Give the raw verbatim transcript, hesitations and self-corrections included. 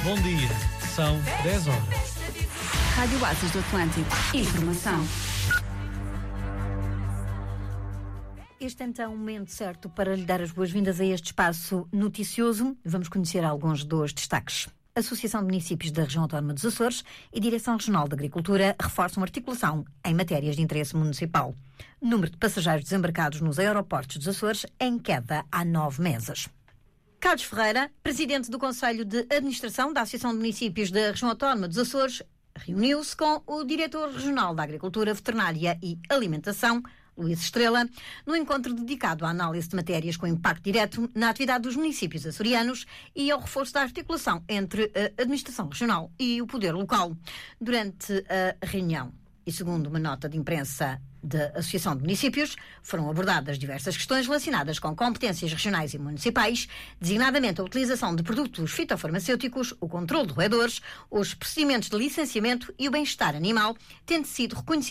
Bom dia, são dez horas. Rádio Oásis do Atlântico. Informação. Este é então o momento certo para lhe dar as boas-vindas a este espaço noticioso. Vamos conhecer alguns dos destaques. A Associação de Municípios da Região Autónoma dos Açores e Direção Regional de Agricultura reforçam articulação em matérias de interesse municipal. O número de passageiros desembarcados nos aeroportos dos Açores é em queda há nove meses. Carlos Ferreira, presidente do Conselho de Administração da Associação de Municípios da Região Autónoma dos Açores, reuniu-se com o Diretor Regional da Agricultura, Veterinária e Alimentação, Luís Estrela, no encontro dedicado à análise de matérias com impacto direto na atividade dos municípios açorianos e ao reforço da articulação entre a administração regional e o poder local. Durante a reunião, e segundo uma nota de imprensa da Associação de Municípios, foram abordadas diversas questões relacionadas com competências regionais e municipais, designadamente a utilização de produtos fitofarmacêuticos, o controle de roedores, os procedimentos de licenciamento e o bem-estar animal, tendo sido reconhecido